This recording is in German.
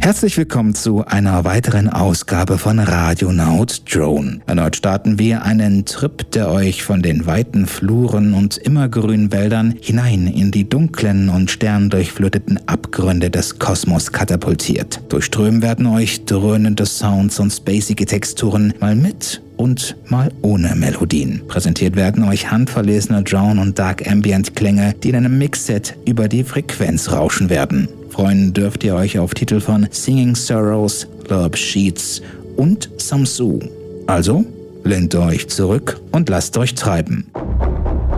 Herzlich willkommen zu einer weiteren Ausgabe von Radionaut Drone. Erneut starten wir einen Trip, der euch von den weiten Fluren und immergrünen Wäldern hinein in die dunklen und sterndurchfluteten Abgründe des Kosmos katapultiert. Durchströmen werden euch dröhnende Sounds und spacige Texturen, mal mit und mal ohne Melodien. Präsentiert werden euch handverlesene Drone- und Dark Ambient-Klänge, die in einem Mixset über die Frequenz rauschen werden. Freuen dürft ihr euch auf Titel von Singing Sorrows, Love Sheets und Samsu. Also lehnt euch zurück und lasst euch treiben.